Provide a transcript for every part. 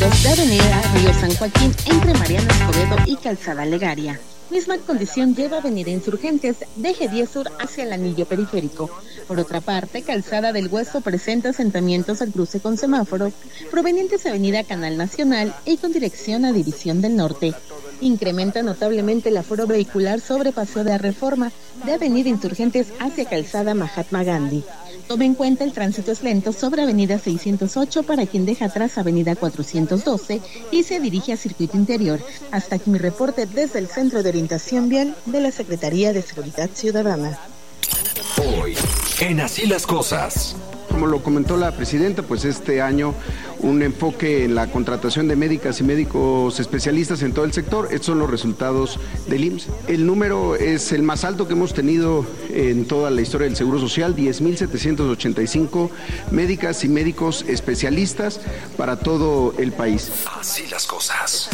22 de Avenida Río San Joaquín entre Mariano Escobedo y Calzada Legaria. Misma condición lleva Avenida Insurgentes de Eje 10 Sur hacia el anillo periférico. Por otra parte, Calzada del Hueso presenta asentamientos al cruce con semáforos provenientes de Avenida Canal Nacional y con dirección a División del Norte. Incrementa notablemente el aforo vehicular sobre Paseo de la Reforma de Avenida Insurgentes hacia Calzada Mahatma Gandhi. Tome en cuenta el tránsito es lento sobre Avenida 608 para quien deja atrás Avenida 412 y se dirige a Circuito Interior. Hasta aquí mi reporte desde el Centro de Orientación Vial de la Secretaría de Seguridad Ciudadana. Hoy, en Así las Cosas. Como lo comentó la presidenta, pues este año un enfoque en la contratación de médicas y médicos especialistas en todo el sector. Estos son los resultados del IMSS. El número es el más alto que hemos tenido en toda la historia del Seguro Social, 10,785 médicas y médicos especialistas para todo el país. Así las cosas.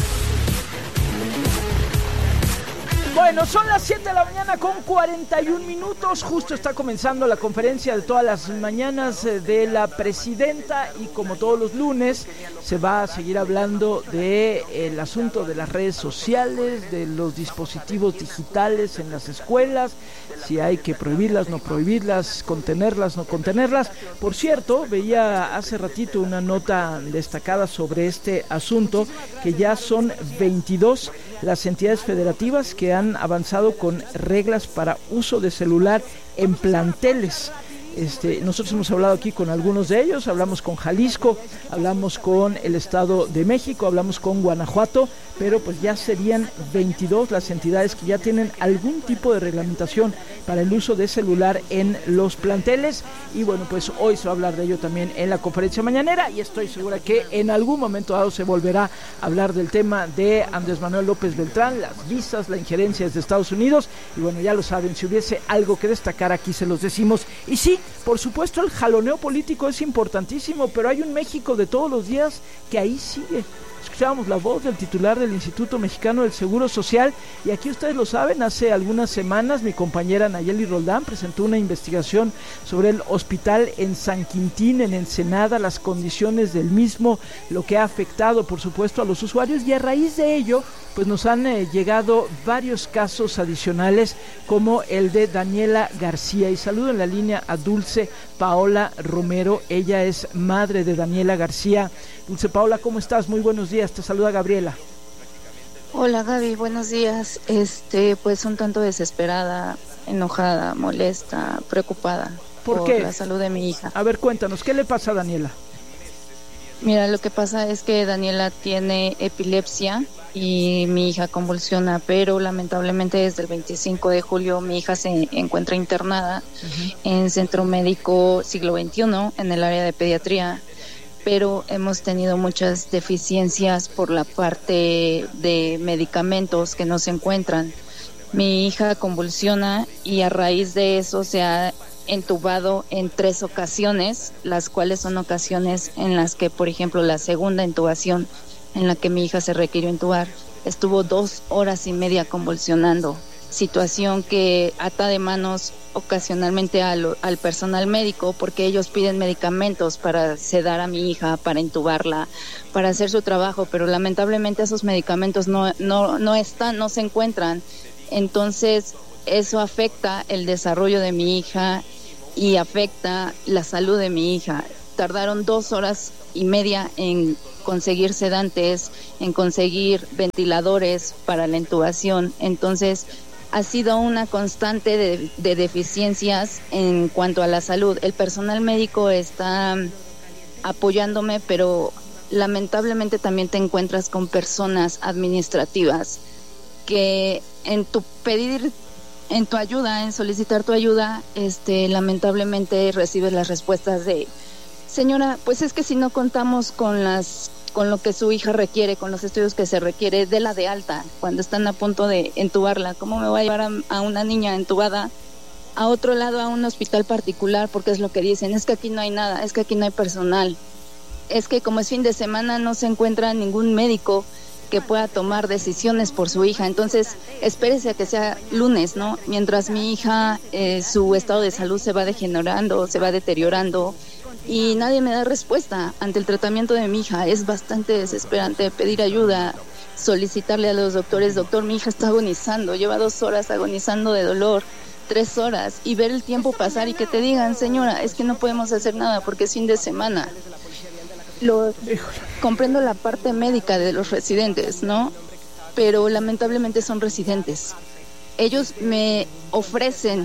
Bueno, son las 7 de la mañana con 41 minutos. Justo está comenzando la conferencia de todas las mañanas de la presidenta y como todos los lunes se va a seguir hablando del asunto de las redes sociales, de los dispositivos digitales en las escuelas, si hay que prohibirlas, no prohibirlas, contenerlas, no contenerlas. Por cierto, veía hace ratito una nota destacada sobre este asunto, que ya son 22 las entidades federativas que han avanzado con reglas para uso de celular en planteles. Nosotros hemos hablado aquí con algunos de ellos, hablamos con Jalisco, hablamos con el Estado de México, hablamos con Guanajuato, pero pues ya serían 22 las entidades que ya tienen algún tipo de reglamentación para el uso de celular en los planteles. Y bueno, pues hoy se va a hablar de ello también en la conferencia mañanera y estoy segura que en algún momento dado se volverá a hablar del tema de Andrés Manuel López Beltrán, las visas, la injerencia desde Estados Unidos. Y bueno, ya lo saben, si hubiese algo que destacar aquí se los decimos. Y sí, por supuesto el jaloneo político es importantísimo, pero hay un México de todos los días que ahí sigue. Escuchábamos la voz del titular del Instituto Mexicano del Seguro Social y aquí ustedes lo saben, hace algunas semanas mi compañera Nayeli Roldán presentó una investigación sobre el hospital en San Quintín, en Ensenada, las condiciones del mismo, lo que ha afectado por supuesto a los usuarios y a raíz de ello pues nos han llegado varios casos adicionales como el de Daniela García y saludo en la línea a Dulce Paola Romero, ella es madre de Daniela García. Dulce Paola, ¿cómo estás? Muy buenos días, te saluda Gabriela. Hola Gaby, buenos días. Pues un tanto desesperada, enojada, molesta, preocupada por qué? La salud de mi hija. A ver, cuéntanos, ¿qué le pasa a Daniela? Mira, lo que pasa es que Daniela tiene epilepsia y mi hija convulsiona, pero lamentablemente desde el 25 de julio mi hija se encuentra internada en Centro Médico Siglo XXI en el área de pediatría, pero hemos tenido muchas deficiencias por la parte de medicamentos que no se encuentran. Mi hija convulsiona y a raíz de eso se ha entubado en 3 ocasiones, las cuales son ocasiones en las que, por ejemplo, la segunda intubación en la que mi hija se requirió intubar, estuvo 2 horas y media convulsionando, situación que ata de manos ocasionalmente al personal médico porque ellos piden medicamentos para sedar a mi hija, para intubarla, para hacer su trabajo, pero lamentablemente esos medicamentos no se encuentran. Entonces eso afecta el desarrollo de mi hija y afecta la salud de mi hija. Tardaron 2 horas y media en conseguir sedantes, en conseguir ventiladores para la intubación. Entonces ha sido una constante de deficiencias en cuanto a la salud. El personal médico está apoyándome, pero lamentablemente también te encuentras con personas administrativas que en tu ayuda, en solicitar tu ayuda, lamentablemente recibes las respuestas de: señora, pues es que si no contamos con lo que su hija requiere, con los estudios que se requiere, déla de alta cuando están a punto de entubarla. ¿Cómo me voy a llevar a una niña entubada a otro lado, a un hospital particular? Porque es lo que dicen, es que aquí no hay nada, es que aquí no hay personal, es que como es fin de semana no se encuentra ningún médico que pueda tomar decisiones por su hija. Entonces espérese a que sea lunes, ¿no? Mientras mi hija, su estado de salud se va degenerando, se va deteriorando y nadie me da respuesta ante el tratamiento de mi hija. Es bastante desesperante pedir ayuda, solicitarle a los doctores, doctor, mi hija está agonizando, lleva 2 horas agonizando de dolor, 3 horas, y ver el tiempo pasar y que te digan, señora, es que no podemos hacer nada porque es fin de semana. Comprendo la parte médica de los residentes, ¿no? Pero lamentablemente son residentes. Ellos me ofrecen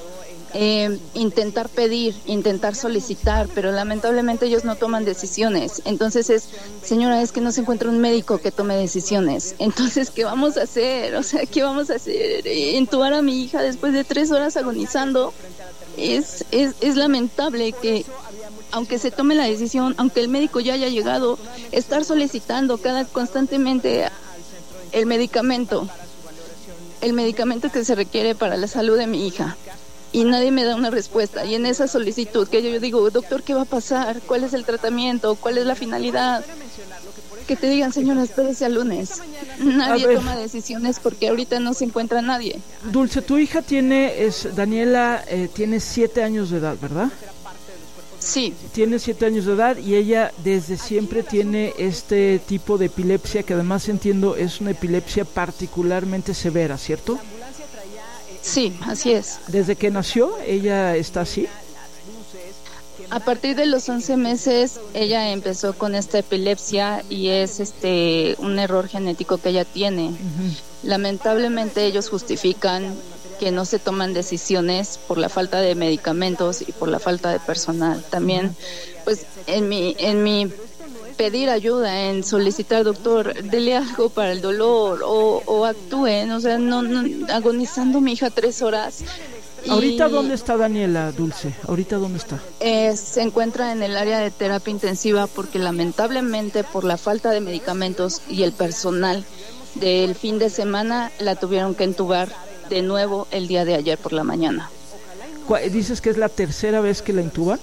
intentar pedir, intentar solicitar, pero lamentablemente ellos no toman decisiones. Entonces señora, es que no se encuentra un médico que tome decisiones. Entonces, ¿qué vamos a hacer? O sea, ¿qué vamos a hacer? Entubar a mi hija después de 3 horas agonizando es lamentable que, aunque se tome la decisión, aunque el médico ya haya llegado, estar solicitando constantemente el medicamento que se requiere para la salud de mi hija, y nadie me da una respuesta. Y en esa solicitud que yo digo, doctor, ¿qué va a pasar? ¿Cuál es el tratamiento? ¿Cuál es la finalidad? Que te digan, señora, espérese al lunes. Nadie toma decisiones porque ahorita no se encuentra nadie. Dulce, tu hija Daniela, tiene 7 años de edad, ¿verdad? Sí. Tiene 7 años de edad y ella desde siempre tiene este tipo de epilepsia, que además entiendo es una epilepsia particularmente severa, ¿cierto? Sí, así es. ¿Desde que nació ella está así? A partir de los 11 meses ella empezó con esta epilepsia y es un error genético que ella tiene. Uh-huh. Lamentablemente ellos justifican que no se toman decisiones por la falta de medicamentos y por la falta de personal. También, pues, en mi pedir ayuda, en solicitar, doctor, dele algo para el dolor o actúen, o sea, no agonizando mi hija 3 horas. ¿Ahorita dónde está Daniela, Dulce? ¿Ahorita dónde está? Se encuentra en el área de terapia intensiva porque lamentablemente por la falta de medicamentos y el personal del fin de semana la tuvieron que entubar de nuevo el día de ayer por la mañana. ¿Dices que es la tercera vez que la intuban?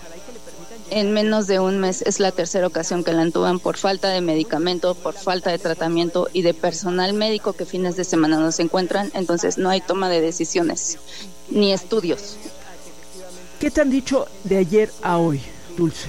En menos de un mes es la tercera ocasión que la intuban por falta de medicamento, por falta de tratamiento y de personal médico que fines de semana no se encuentran. Entonces no hay toma de decisiones ni estudios. ¿Qué te han dicho de ayer a hoy, Dulce?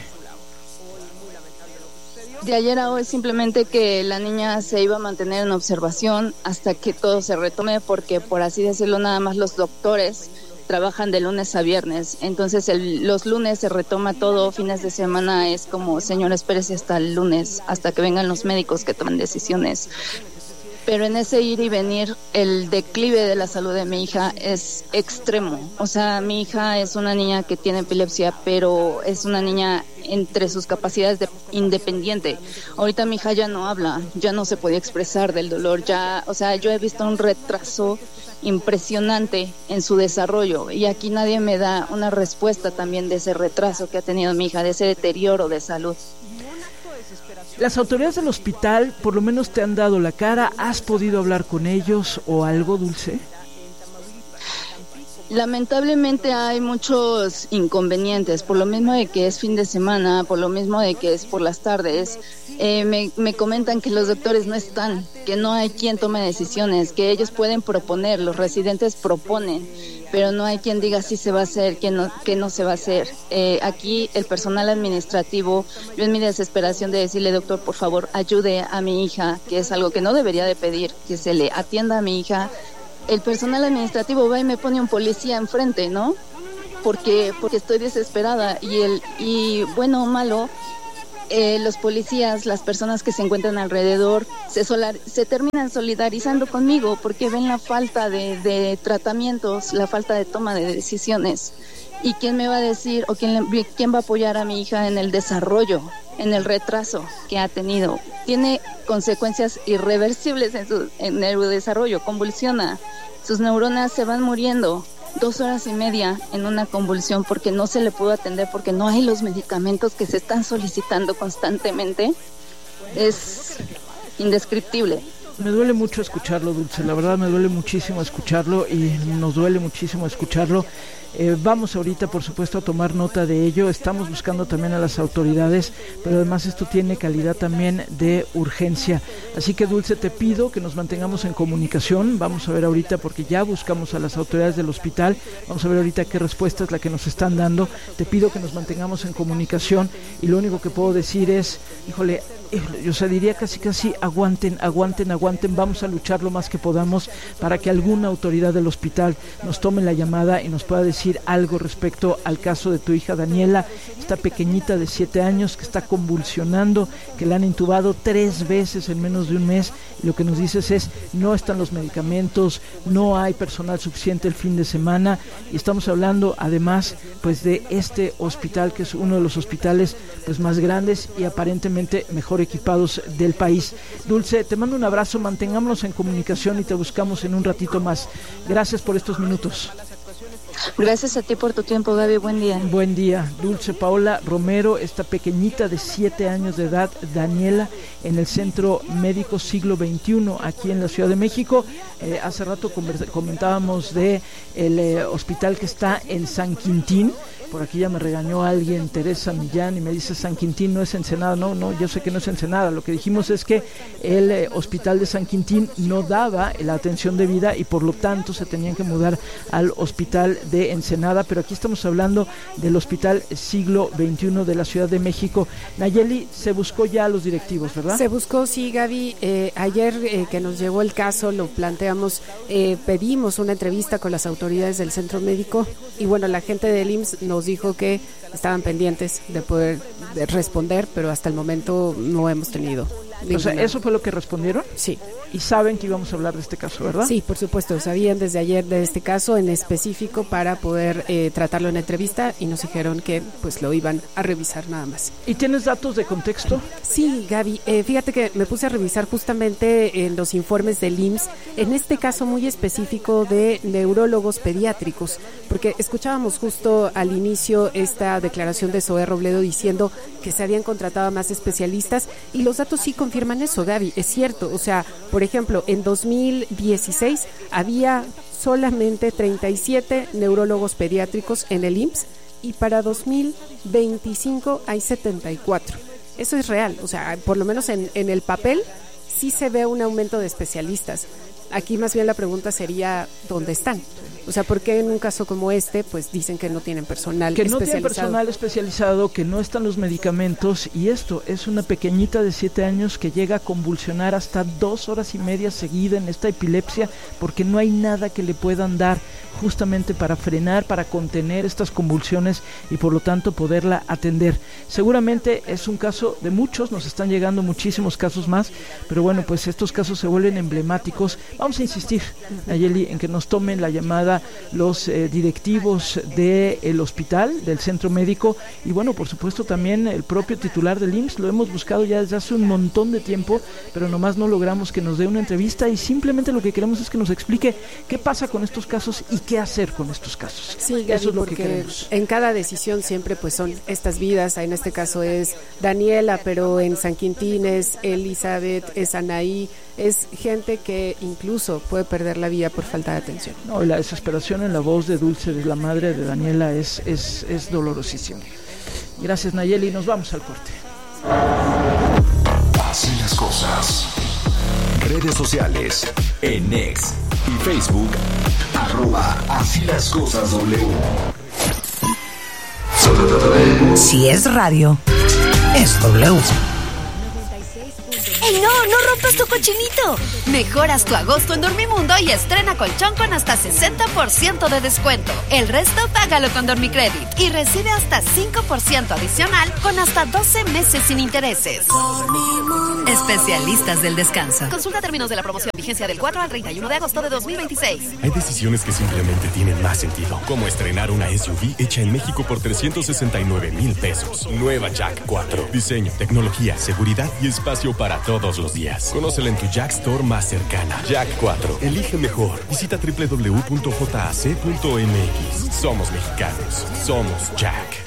De ayer a hoy simplemente que la niña se iba a mantener en observación hasta que todo se retome, porque por así decirlo nada más los doctores trabajan de lunes a viernes, entonces los lunes se retoma todo, fines de semana es como, señor, espérese hasta el lunes, hasta que vengan los médicos que toman decisiones. Pero en ese ir y venir, el declive de la salud de mi hija es extremo. O sea, mi hija es una niña que tiene epilepsia, pero es una niña entre sus capacidades independiente. Ahorita mi hija ya no habla, ya no se podía expresar del dolor, ya, o sea, yo he visto un retraso impresionante en su desarrollo y aquí nadie me da una respuesta también de ese retraso que ha tenido mi hija, de ese deterioro de salud. Las autoridades del hospital por lo menos te han dado la cara. ¿Has podido hablar con ellos o algo, Dulce? Lamentablemente hay muchos inconvenientes, por lo mismo de que es fin de semana, por lo mismo de que es por las tardes. Me comentan que los doctores no están, que no hay quien tome decisiones, que ellos pueden proponer, los residentes proponen, pero no hay quien diga si se va a hacer, que no se va a hacer. Aquí el personal administrativo, yo en mi desesperación de decirle, doctor, por favor, ayude a mi hija, que es algo que no debería de pedir, que se le atienda a mi hija. El personal administrativo va y me pone un policía enfrente, ¿no? Porque estoy desesperada y bueno o malo, los policías, las personas que se encuentran alrededor, se terminan solidarizando conmigo porque ven la falta de tratamientos, la falta de toma de decisiones. ¿Y quién me va a decir o quién va a apoyar a mi hija en el desarrollo, en el retraso que ha tenido? Tiene consecuencias irreversibles en el neurodesarrollo, convulsiona, sus neuronas se van muriendo. 2 horas y media en una convulsión porque no se le pudo atender, porque no hay los medicamentos que se están solicitando constantemente. Es indescriptible. Me duele mucho escucharlo, Dulce, la verdad me duele muchísimo escucharlo y nos duele muchísimo escucharlo. Vamos ahorita, por supuesto, a tomar nota de ello. Estamos buscando también a las autoridades, pero además esto tiene calidad también de urgencia. Así que, Dulce, te pido que nos mantengamos en comunicación. Vamos a ver ahorita, porque ya buscamos a las autoridades del hospital. Vamos a ver ahorita qué respuesta es la que nos están dando. Te pido que nos mantengamos en comunicación y lo único que puedo decir es, híjole, yo diría casi aguanten, vamos a luchar lo más que podamos para que alguna autoridad del hospital nos tome la llamada y nos pueda decir algo respecto al caso de tu hija Daniela, esta pequeñita de 7 años que está convulsionando, que la han intubado 3 veces en menos de un mes, y lo que nos dices es, no están los medicamentos, no hay personal suficiente el fin de semana, y estamos hablando además pues de este hospital, que es uno de los hospitales pues más grandes y aparentemente mejor equipados del país. Dulce, te mando un abrazo, mantengámonos en comunicación y te buscamos en un ratito más. Gracias por estos minutos. Gracias a ti por tu tiempo, Gaby, buen día. Buen día. Dulce Paola Romero, esta pequeñita de 7 años de edad, Daniela, en el Centro Médico Siglo XXI, aquí en la Ciudad de México. Hace rato comentábamos de el hospital que está en San Quintín. Por aquí ya me regañó alguien, Teresa Millán, y me dice San Quintín no es Ensenada. No, yo sé que no es Ensenada. Lo que dijimos es que el hospital de San Quintín no daba la atención debida y por lo tanto se tenían que mudar al hospital de Ensenada, pero aquí estamos hablando del Hospital Siglo XXI de la Ciudad de México. Nayeli, se buscó ya a los directivos, ¿verdad? Se buscó, sí, Gaby. Ayer que nos llegó el caso, lo planteamos, pedimos una entrevista con las autoridades del centro médico y bueno, la gente del IMSS nos dijo que estaban pendientes de poder responder, pero hasta el momento no hemos tenido ninguna. O sea, ¿eso fue lo que respondieron? Sí. Y saben que íbamos a hablar de este caso, ¿verdad? Sí, por supuesto, sabían desde ayer de este caso en específico para poder tratarlo en entrevista y nos dijeron que pues lo iban a revisar nada más. ¿Y tienes datos de contexto? Sí, Gaby, fíjate que me puse a revisar justamente en los informes del IMSS, en este caso muy específico de neurólogos pediátricos, porque escuchábamos justo al inicio esta declaración de Zoé Robledo diciendo que se habían contratado a más especialistas y los datos sí confirman eso, Gaby, es cierto, o sea, por ejemplo, en 2016 había solamente 37 neurólogos pediátricos en el IMSS y para 2025 hay 74. Eso es real, o sea, por lo menos en el papel sí se ve un aumento de especialistas. Aquí más bien la pregunta sería, ¿dónde están? O sea, ¿por qué en un caso como este, pues dicen que no tienen personal especializado? Que no tienen personal especializado, que no están los medicamentos, y esto es una pequeñita de 7 años que llega a convulsionar hasta 2 horas y media seguida en esta epilepsia, porque no hay nada que le puedan dar justamente para frenar, para contener estas convulsiones y por lo tanto poderla atender. Seguramente es un caso de muchos, nos están llegando muchísimos casos más, pero bueno, pues estos casos se vuelven emblemáticos. Vamos a insistir, Nayeli, en que nos tomen la llamada los directivos del hospital, del centro médico, y bueno, por supuesto también el propio titular del IMSS. Lo hemos buscado ya desde hace un montón de tiempo, pero nomás no logramos que nos dé una entrevista y simplemente lo que queremos es que nos explique qué pasa con estos casos y qué hacer con estos casos. Sí, Gaby, eso es lo que queremos. En cada decisión siempre pues son estas vidas, en este caso es Daniela, pero en San Quintín es Elizabeth, es Anaí, es gente que incluso puede perder la vida por falta de atención. No, y la desesperación en la voz de Dulce, de la madre de Daniela, es dolorosísimo. Gracias, Nayeli, nos vamos al corte. Así las cosas. Redes sociales, en X y Facebook, @asílascosasw. Si es radio, es W. ¡Ey, no rompas tu cochinito! Mejoras tu agosto en Dormimundo y estrena colchón con hasta 60% de descuento. El resto págalo con Dormicredit y recibe hasta 5% adicional con hasta 12 meses sin intereses. Dormimundo. Especialistas del descanso. Consulta términos de la promoción, vigencia del 4 al 31 de agosto de 2026. Hay decisiones que simplemente tienen más sentido, como estrenar una SUV hecha en México por 369,000 pesos. Nueva Jack 4. Diseño, tecnología, seguridad y espacio para todos los días. Conócela en tu Jack Store más cercana. Jack 4. Elige mejor. Visita www.jac.mx. Somos mexicanos. Somos Jack.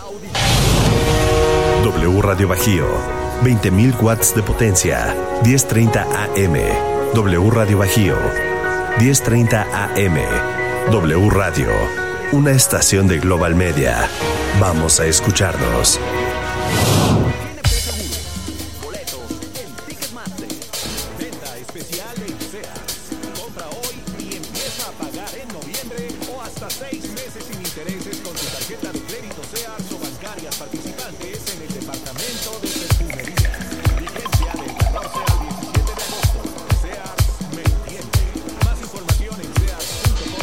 W Radio Bajío. 20,000 watts de potencia. 10:30 AM. W Radio Bajío, 10:30 AM. W Radio, una estación de Global Media. Vamos a escucharnos. Venta especial en Sears. Compra hoy y empieza a pagar en noviembre o hasta 6 meses sin intereses con tu tarjeta de crédito Sears o bancarias participantes